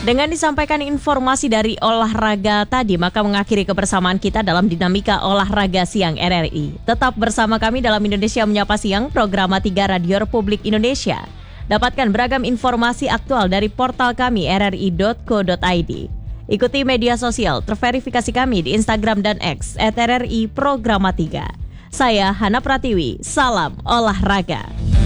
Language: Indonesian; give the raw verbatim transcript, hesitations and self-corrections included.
Dengan disampaikan informasi dari olahraga tadi, maka mengakhiri kebersamaan kita dalam Dinamika Olahraga Siang R R I. Tetap bersama kami dalam Indonesia Menyapa Siang, program tiga Radio Republik Indonesia. Dapatkan beragam informasi aktual dari portal kami r r i dot co dot i d. Ikuti media sosial terverifikasi kami di Instagram dan X at R R I Programa tiga. Saya Hana Pratiwi, salam olahraga.